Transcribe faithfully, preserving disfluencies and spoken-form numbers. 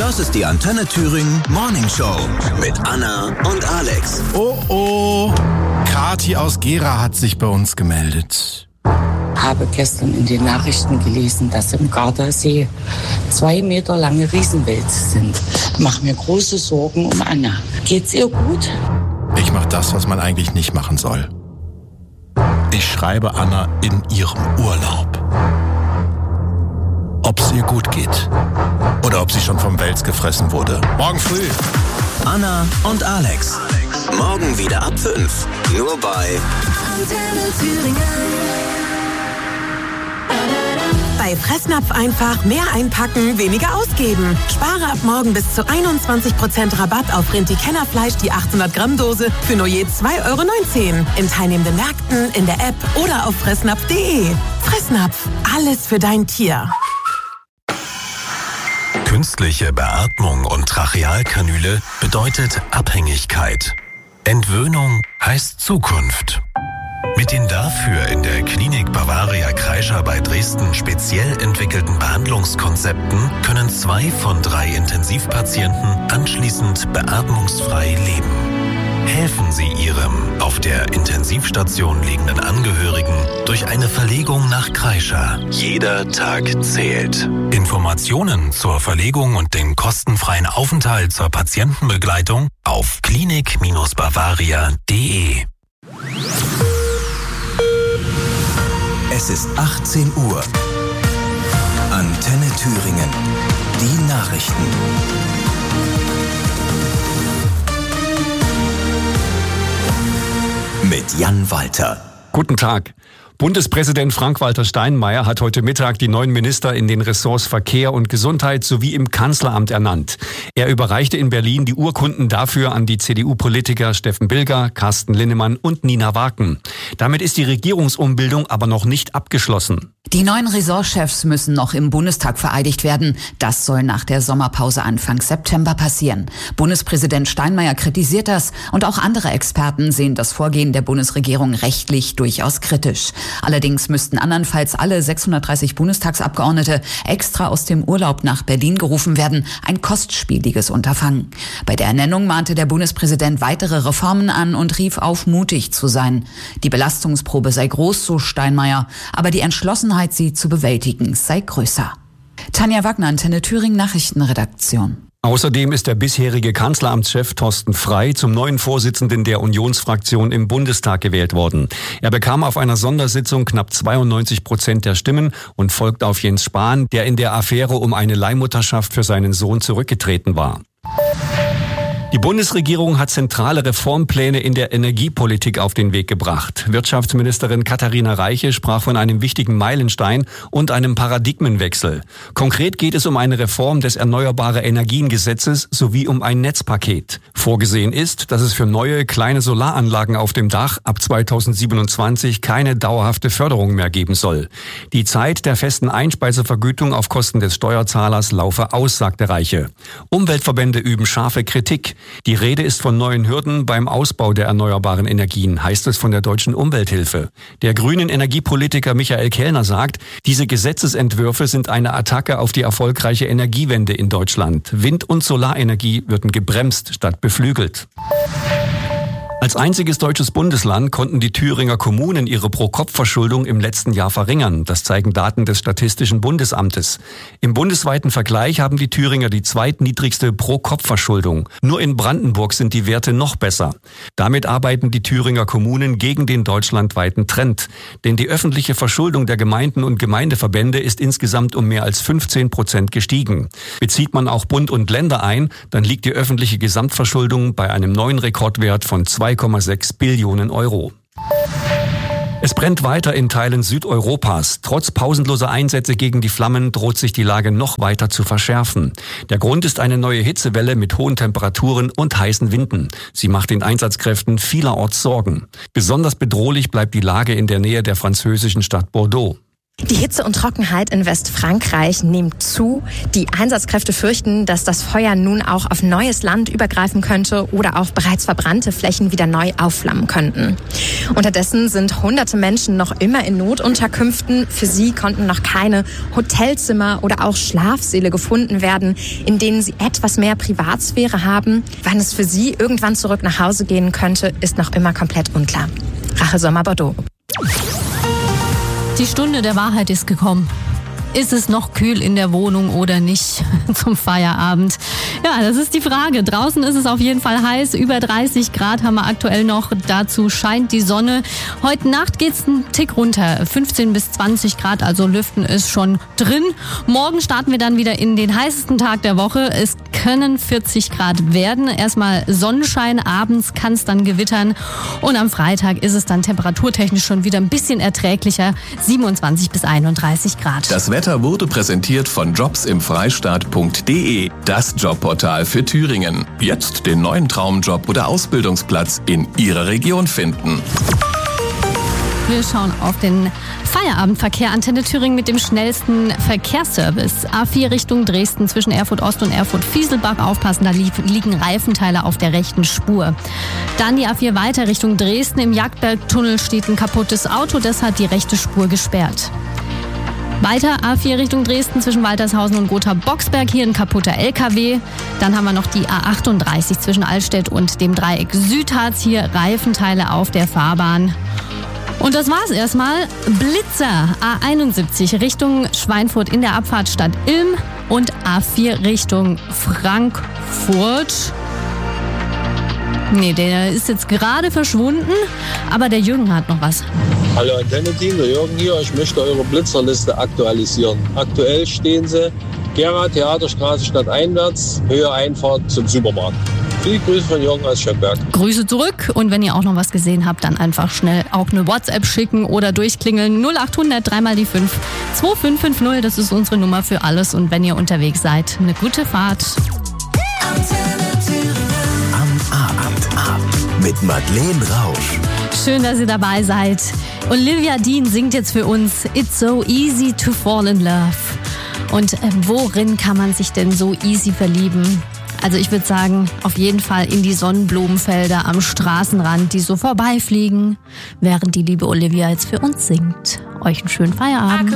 Das ist die Antenne Thüringen Morning Show mit Anna und Alex. Oh oh, Kathi aus Gera hat sich bei uns gemeldet. Habe gestern in den Nachrichten gelesen, dass im Gardasee zwei Meter lange Riesenwälze sind. Mach mir große Sorgen um Anna. Geht's ihr gut? Ich mach das, was man eigentlich nicht machen soll. Ich schreibe Anna in ihrem Urlaub. Ob es ihr gut geht oder ob sie schon vom Wels gefressen wurde. Morgen früh. Anna und Alex. Morgen wieder ab fünf. Nur bei Antenne Thüringen. Bei Fressnapf einfach mehr einpacken, weniger ausgeben. Spare ab morgen bis zu einundzwanzig Prozent Rabatt auf Rinti-Kennerfleisch, die achthundert Gramm Dose für nur je zwei Euro neunzehn. In teilnehmenden Märkten, in der App oder auf fressnapf punkt de. Fressnapf, alles für dein Tier. Künstliche Beatmung und Trachealkanüle bedeutet Abhängigkeit. Entwöhnung heißt Zukunft. Mit den dafür in der Klinik Bavaria Kreischer bei Dresden speziell entwickelten Behandlungskonzepten können zwei von drei Intensivpatienten anschließend beatmungsfrei leben. Helfen Sie Ihrem auf der Intensivstation liegenden Angehörigen durch eine Verlegung nach Kreischer. Jeder Tag zählt. Informationen zur Verlegung und den kostenfreien Aufenthalt zur Patientenbegleitung auf klinik Bavaria punkt de. Es ist achtzehn Uhr. Antenne Thüringen. Die Nachrichten. Mit Jan Walter. Guten Tag. Bundespräsident Frank-Walter Steinmeier hat heute Mittag die neuen Minister in den Ressorts Verkehr und Gesundheit sowie im Kanzleramt ernannt. Er überreichte in Berlin die Urkunden dafür an die C D U-Politiker Steffen Bilger, Carsten Linnemann und Nina Waken. Damit ist die Regierungsumbildung aber noch nicht abgeschlossen. Die neuen Ressortchefs müssen noch im Bundestag vereidigt werden. Das soll nach der Sommerpause Anfang September passieren. Bundespräsident Steinmeier kritisiert das und auch andere Experten sehen das Vorgehen der Bundesregierung rechtlich durchaus kritisch. Allerdings müssten andernfalls alle sechshundertdreißig Bundestagsabgeordnete extra aus dem Urlaub nach Berlin gerufen werden. Ein kostspieliges Unterfangen. Bei der Ernennung mahnte der Bundespräsident weitere Reformen an und rief auf, mutig zu sein. Die Belastungsprobe sei groß, so Steinmeier, aber die Entschlossenheit, sie zu bewältigen, sei größer. Tanja Wagner, Antenne Thüringen Nachrichtenredaktion. Außerdem ist der bisherige Kanzleramtschef Thorsten Frey zum neuen Vorsitzenden der Unionsfraktion im Bundestag gewählt worden. Er bekam auf einer Sondersitzung knapp zweiundneunzig Prozent der Stimmen und folgt auf Jens Spahn, der in der Affäre um eine Leihmutterschaft für seinen Sohn zurückgetreten war. Die Bundesregierung hat zentrale Reformpläne in der Energiepolitik auf den Weg gebracht. Wirtschaftsministerin Katharina Reiche sprach von einem wichtigen Meilenstein und einem Paradigmenwechsel. Konkret geht es um eine Reform des Erneuerbare-Energien-Gesetzes sowie um ein Netzpaket. Vorgesehen ist, dass es für neue kleine Solaranlagen auf dem Dach ab zweitausendsiebenundzwanzig keine dauerhafte Förderung mehr geben soll. Die Zeit der festen Einspeisevergütung auf Kosten des Steuerzahlers laufe aus, sagte Reiche. Umweltverbände üben scharfe Kritik. Die Rede ist von neuen Hürden beim Ausbau der erneuerbaren Energien, heißt es von der Deutschen Umwelthilfe. Der grünen Energiepolitiker Michael Kellner sagt, diese Gesetzesentwürfe sind eine Attacke auf die erfolgreiche Energiewende in Deutschland. Wind- und Solarenergie würden gebremst statt beflügelt. Als einziges deutsches Bundesland konnten die Thüringer Kommunen ihre Pro-Kopf-Verschuldung im letzten Jahr verringern. Das zeigen Daten des Statistischen Bundesamtes. Im bundesweiten Vergleich haben die Thüringer die zweitniedrigste Pro-Kopf-Verschuldung. Nur in Brandenburg sind die Werte noch besser. Damit arbeiten die Thüringer Kommunen gegen den deutschlandweiten Trend. Denn die öffentliche Verschuldung der Gemeinden und Gemeindeverbände ist insgesamt um mehr als fünfzehn Prozent gestiegen. Bezieht man auch Bund und Länder ein, dann liegt die öffentliche Gesamtverschuldung bei einem neuen Rekordwert von zwei Komma sechs Billionen Euro. Es brennt weiter in Teilen Südeuropas. Trotz pausenloser Einsätze gegen die Flammen droht sich die Lage noch weiter zu verschärfen. Der Grund ist eine neue Hitzewelle mit hohen Temperaturen und heißen Winden. Sie macht den Einsatzkräften vielerorts Sorgen. Besonders bedrohlich bleibt die Lage in der Nähe der französischen Stadt Bordeaux. Die Hitze und Trockenheit in Westfrankreich nimmt zu. Die Einsatzkräfte fürchten, dass das Feuer nun auch auf neues Land übergreifen könnte oder auch bereits verbrannte Flächen wieder neu aufflammen könnten. Unterdessen sind hunderte Menschen noch immer in Notunterkünften. Für sie konnten noch keine Hotelzimmer oder auch Schlafsäle gefunden werden, in denen sie etwas mehr Privatsphäre haben. Wann es für sie irgendwann zurück nach Hause gehen könnte, ist noch immer komplett unklar. Rachel Sommer-Bordeaux. Die Stunde der Wahrheit ist gekommen. Ist es noch kühl in der Wohnung oder nicht zum Feierabend? Ja, das ist die Frage. Draußen ist es auf jeden Fall heiß. Über dreißig Grad haben wir aktuell noch. Dazu scheint die Sonne. Heute Nacht geht's einen Tick runter. fünfzehn bis zwanzig Grad, also Lüften ist schon drin. Morgen starten wir dann wieder in den heißesten Tag der Woche. Es können vierzig Grad werden. Erstmal Sonnenschein, abends kann es dann gewittern. Und am Freitag ist es dann temperaturtechnisch schon wieder ein bisschen erträglicher. siebenundzwanzig bis einunddreißig Grad. Das Wetter wurde präsentiert von jobs im freistaat punkt de, das Jobportal für Thüringen. Jetzt den neuen Traumjob oder Ausbildungsplatz in Ihrer Region finden. Wir schauen auf den Feierabendverkehr. Antenne Thüringen mit dem schnellsten Verkehrsservice. A vier Richtung Dresden zwischen Erfurt Ost und Erfurt Fieselbach. Aufpassen, da liegen Reifenteile auf der rechten Spur. Dann die A vier weiter Richtung Dresden. Im Jagdbergtunnel steht ein kaputtes Auto, deshalb die rechte Spur gesperrt. Weiter A vier Richtung Dresden zwischen Waltershausen und Gotha-Boxberg. Hier ein kaputter L K W. Dann haben wir noch die A achtunddreißig zwischen Altstedt und dem Dreieck Südharz. Hier Reifenteile auf der Fahrbahn. Und das war's erstmal. Blitzer A einundsiebzig Richtung Schweinfurt in der Abfahrt Stadt Ilm und A vier Richtung Frankfurt. Nee, der ist jetzt gerade verschwunden, aber der Jürgen hat noch was. Hallo Antenne-Team, der Jürgen hier. Ich möchte eure Blitzerliste aktualisieren. Aktuell stehen sie Gera, Theaterstraße stadteinwärts, Höhe Einfahrt zum Supermarkt. Viele Grüße von Jürgen aus Schöpberg. Grüße zurück und wenn ihr auch noch was gesehen habt, dann einfach schnell auch eine WhatsApp schicken oder durchklingeln. null achthundert dreimal die fünf zwei fünf fünf null, das ist unsere Nummer für alles und wenn ihr unterwegs seid, eine gute Fahrt. Am Abend mit Madeleine Rausch. Schön, dass ihr dabei seid. Olivia Dean singt jetzt für uns It's so easy to fall in love. Und äh, worin kann man sich denn so easy verlieben? Also ich würde sagen, auf jeden Fall in die Sonnenblumenfelder am Straßenrand, die so vorbeifliegen, während die liebe Olivia jetzt für uns singt. Euch einen schönen Feierabend.